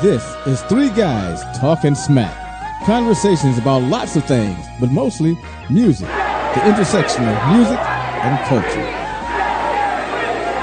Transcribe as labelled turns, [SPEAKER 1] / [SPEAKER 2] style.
[SPEAKER 1] This is Three Guys Talking Smack. Conversations about lots of things, but mostly music. The intersection of music and culture.